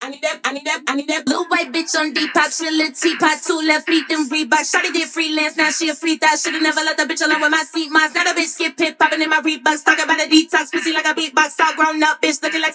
I need that blue white bitch on Depop. She a little teapot, 2 left feet, them Reebok. Shawty did freelance, now she a free thot. Shoulda never let the bitch alone with my seat moms. Now the bitch skip hip popping in my Reeboks. Talking about a detox, pussy like a beatbox. All grown up, bitch looking like